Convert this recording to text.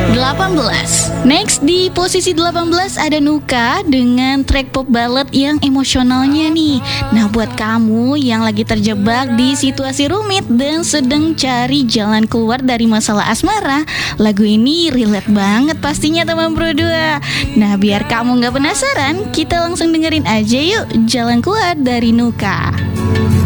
18. Next di posisi 18 ada Nuka dengan track pop ballad yang emosionalnya nih. Nah, buat kamu yang lagi terjebak di situasi rumit dan sedang cari jalan keluar dari masalah asmara, lagu ini relate banget pastinya teman Bro 2. Nah, biar kamu gak penasaran, kita langsung dengerin aja yuk Jalan Keluar dari Nuka.